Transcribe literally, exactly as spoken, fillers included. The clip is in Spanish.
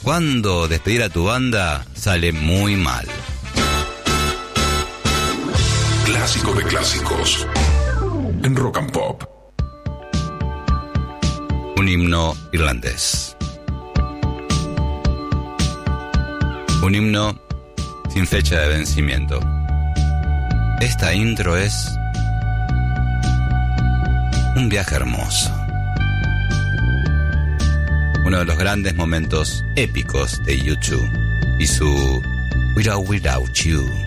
cuando despedir a tu banda sale muy mal. Clásico de clásicos en Rock and Pop. Un himno irlandés. Un himno sin fecha de vencimiento. Esta intro es un viaje hermoso. Uno de los grandes momentos épicos de U dos y su Without Without You.